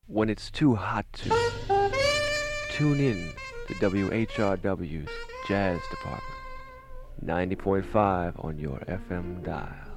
when it's too hot to. Tune in to WHRW's Jazz Department, 90.5 on your FM dial.